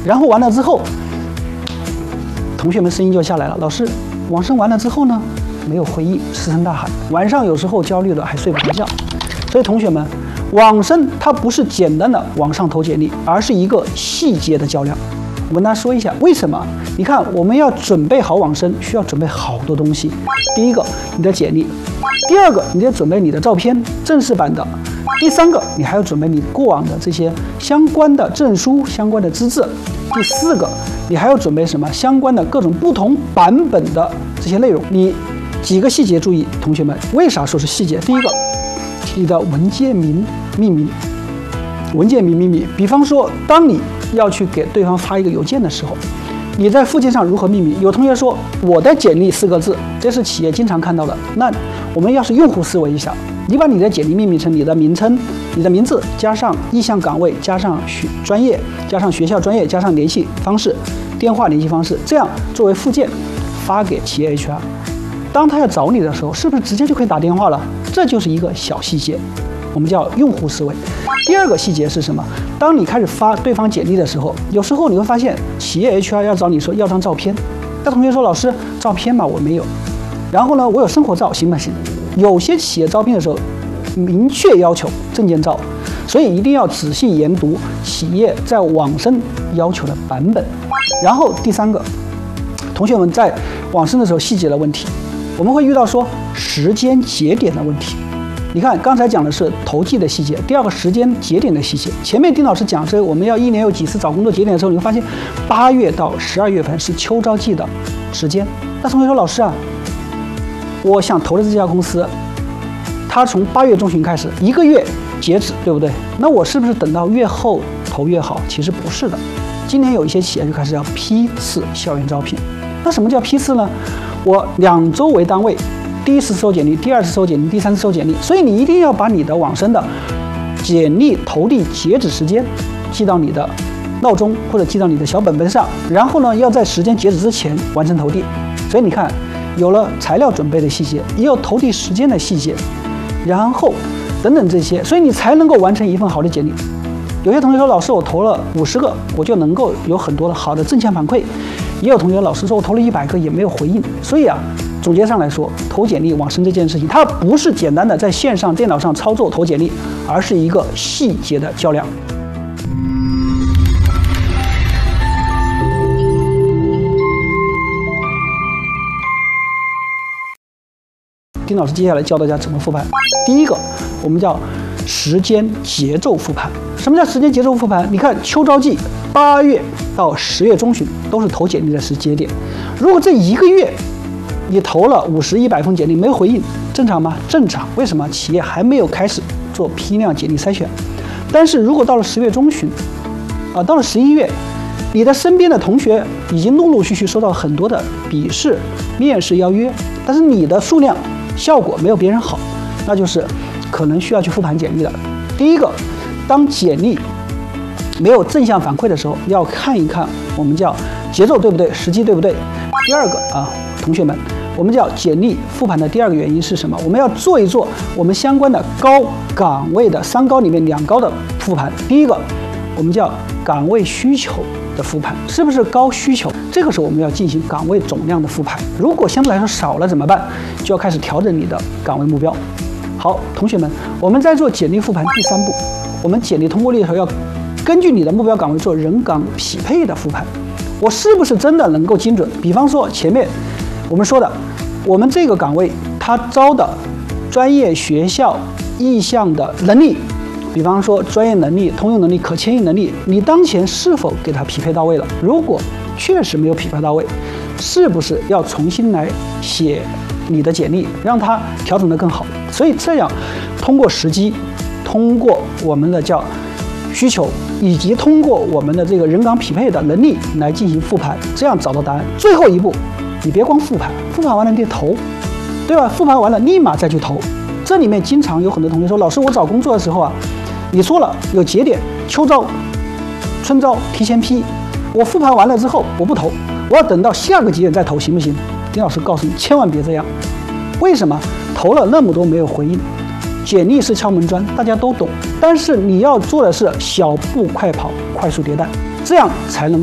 然后完了之后，同学们声音就下来了，老师，网申完了之后呢，没有回应，石沉大海。晚上有时候焦虑的还睡不着觉。所以同学们，网申它不是简单的网上投简历，而是一个细节的较量。我跟大家说一下为什么？你看，我们要准备好网申，需要准备好多东西。第一个，你的简历；第二个，你得准备你的照片，正式版的；第三个，你还要准备你过往的这些相关的证书、相关的资质；第四个，你还要准备什么？相关的各种不同版本的这些内容。你几个细节注意，同学们，为啥说是细节？第一个，你的文件名命名，文件名命名。比方说，当你要去给对方发一个邮件的时候，你在附件上如何命名？有同学说我的简历4个字，这是企业经常看到的。那我们要是用户思维一下，你把你的简历命名成你的名称、你的名字加上意向岗位，加上专业，加上学校专业，加上联系方式、电话联系方式，这样作为附件发给企业 HR。当他要找你的时候，是不是直接就可以打电话了？这就是一个小细节，我们叫用户思维。第二个细节是什么？当你开始发对方简历的时候，有时候你会发现企业 HR 要找你说要张照片，那同学说老师照片嘛我没有，然后呢我有生活照行不行？有些企业招聘的时候明确要求证件照，所以一定要仔细研读企业在网申要求的版本。然后第三个，同学们在网申的时候细节的问题，我们会遇到说时间节点的问题。你看，刚才讲的是投寄的细节，第二个时间节点的细节。前面丁老师讲是我们要1年有几次找工作节点的时候，你会发现8月到12月份是秋招季的时间。那同学说，老师啊，我想投的这家公司，它从8月中旬开始1个月截止，对不对？那我是不是等到月后投越好？其实不是的。今年有一些企业就开始要批次校园招聘。那什么叫批次呢？我2周为单位。第一次收简历，第二次收简历，第三次收简历，所以你一定要把你的网申的简历投递截止时间记到你的闹钟或者记到你的小本本上，然后呢，要在时间截止之前完成投递。所以你看，有了材料准备的细节，也有投递时间的细节，然后等等这些，所以你才能够完成一份好的简历。有些同学说，老师，我投了50个，我就能够有很多的好的正向反馈。也有同学老师说，我投了100个也没有回应。所以啊，总结上来说，投简历网申这件事情，它不是简单的在线上电脑上操作投简历，而是一个细节的较量。丁老师接下来教大家怎么复盘。第一个，我们叫时间节奏复盘。什么叫时间节奏复盘？你看秋招季8月到10月中旬都是投简历的时间点。如果这1个月你投了50、100封简历没有回应，正常吗？正常。为什么？企业还没有开始做批量简历筛选。但是如果到了10月中旬，到了11月，你的身边的同学已经陆陆续续收到很多的笔试、面试邀约，但是你的数量效果没有别人好，那就是可能需要去复盘简历了。第一个，当简历没有正向反馈的时候，要看一看我们叫节奏对不对，时机对不对。第二个同学们，我们叫简历复盘的第二个原因是什么？我们要做一做我们相关的高岗位的3高里面2高的复盘。第一个，我们叫岗位需求的复盘，是不是高需求？这个时候我们要进行岗位总量的复盘。如果相对来说少了怎么办？就要开始调整你的岗位目标。好，同学们，我们在做简历复盘第3步，我们简历通过率的时候要根据你的目标岗位做人岗匹配的复盘。我是不是真的能够精准？比方说前面我们说的，我们这个岗位它招的专业学校意向的能力，比方说专业能力、通用能力、可迁移能力，你当前是否给它匹配到位了？如果确实没有匹配到位，是不是要重新来写你的简历，让它调整得更好？所以这样通过时机，通过我们的叫需求，以及通过我们的这个人岗匹配的能力来进行复盘，这样找到答案。最后一步，你别光复盘，复盘完了你得投，对吧？复盘完了立马再去投。这里面经常有很多同学说，老师，我找工作的时候你说了有节点，秋招、春招提前批，我复盘完了之后我不投，我要等到下个节点再投，行不行？丁老师告诉你，千万别这样。为什么？投了那么多没有回应，简历是敲门砖，大家都懂，但是你要做的是小步快跑，快速迭代，这样才能